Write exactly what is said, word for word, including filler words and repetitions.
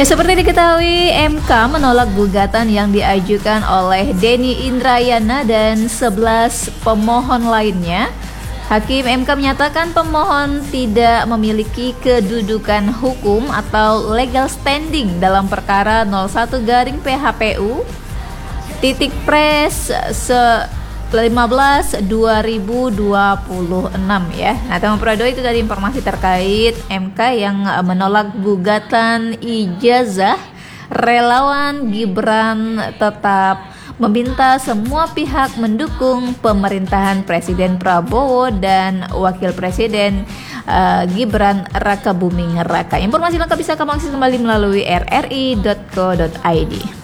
Ya, seperti diketahui, M K menolak gugatan yang diajukan oleh Denny Indrayana dan sebelas pemohon lainnya. Hakim M K menyatakan pemohon tidak memiliki kedudukan hukum atau legal standing dalam perkara nol satu garing P H P U titik pres se lima belas dua ribu dua puluh enam ya. Nah, teman Prado, itu tadi informasi terkait M K yang menolak gugatan ijazah relawan Gibran, tetap meminta semua pihak mendukung pemerintahan Presiden Prabowo dan Wakil Presiden uh, Gibran Raka Buming Raka. Informasi lengkap bisa kamu akses kembali melalui r r i dot co dot i d.